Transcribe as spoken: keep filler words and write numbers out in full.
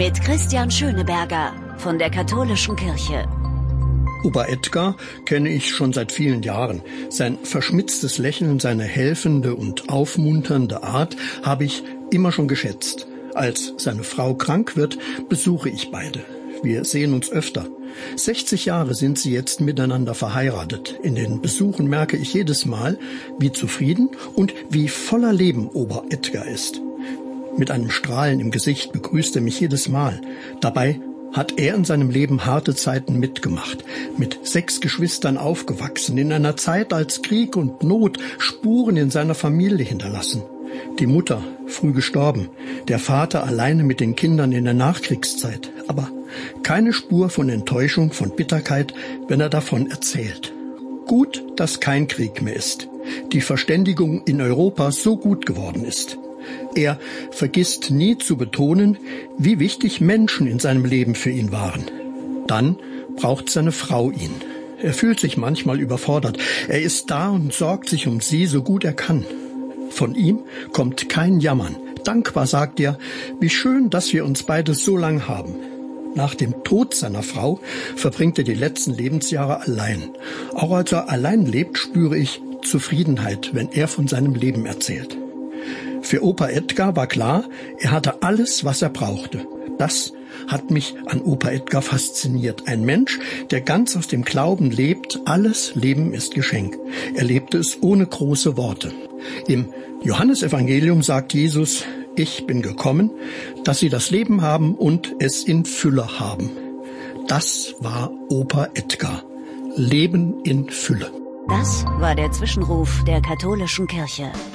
Mit Christian Schöneberger von der Katholischen Kirche. Opa Edgar kenne ich schon seit vielen Jahren. Sein verschmitztes Lächeln, seine helfende und aufmunternde Art habe ich immer schon geschätzt. Als seine Frau krank wird, besuche ich beide. Wir sehen uns öfter. sechzig Jahre sind sie jetzt miteinander verheiratet. In den Besuchen merke ich jedes Mal, wie zufrieden und wie voller Leben Opa Edgar ist. Mit einem Strahlen im Gesicht begrüßt er mich jedes Mal. Dabei hat er in seinem Leben harte Zeiten mitgemacht, mit sechs Geschwistern aufgewachsen, in einer Zeit, als Krieg und Not Spuren in seiner Familie hinterlassen. Die Mutter früh gestorben, der Vater alleine mit den Kindern in der Nachkriegszeit, aber keine Spur von Enttäuschung, von Bitterkeit, wenn er davon erzählt. Gut, dass kein Krieg mehr ist, die Verständigung in Europa so gut geworden ist. Er vergisst nie zu betonen, wie wichtig Menschen in seinem Leben für ihn waren. Dann braucht seine Frau ihn. Er fühlt sich manchmal überfordert. Er ist da und sorgt sich um sie, so gut er kann. Von ihm kommt kein Jammern. Dankbar sagt er, wie schön, dass wir uns beide so lang haben. Nach dem Tod seiner Frau verbringt er die letzten Lebensjahre allein. Auch als er allein lebt, spüre ich Zufriedenheit, wenn er von seinem Leben erzählt. Für Opa Edgar war klar, er hatte alles, was er brauchte. Das hat mich an Opa Edgar fasziniert. Ein Mensch, der ganz aus dem Glauben lebt, alles Leben ist Geschenk. Er lebte es ohne große Worte. Im Johannesevangelium sagt Jesus, ich bin gekommen, dass sie das Leben haben und es in Fülle haben. Das war Opa Edgar. Leben in Fülle. Das war der Zwischenruf der Katholischen Kirche.